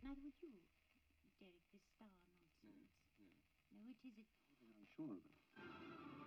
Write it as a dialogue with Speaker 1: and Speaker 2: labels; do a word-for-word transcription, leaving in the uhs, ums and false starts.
Speaker 1: Neither would you, Derek, this star nonsense.
Speaker 2: No, no.
Speaker 1: No, it isn't.
Speaker 3: I'm sure of it.